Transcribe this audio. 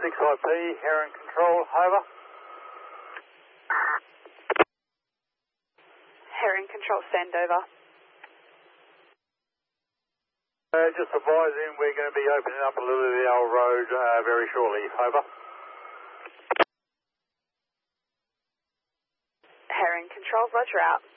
6IP, Heron Control, over. Heron Control, stand over. Just advising, we're going to be opening up a little of the old road very shortly, over. Heron Control, roger out.